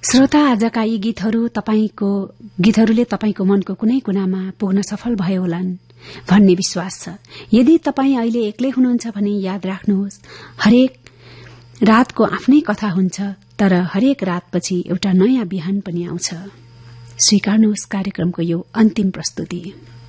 श्रोता, आजका यी गीतहरूले तपाईको मनको कुनै कुनामा पुग्न सफल भयो होलान् भन्ने विश्वास छ। यदि तपाई अहिले एक्लै हुनुहुन्छ भने याद राख्नुहोस्, हरेक रातको आफ्नै कथा हुन्छ, तर हरेक रातपछि एउटा नयाँ बिहान पनि आउँछ। स्वीकार्नुहोस् कार्यक्रमको यो अन्तिम प्रस्तुति।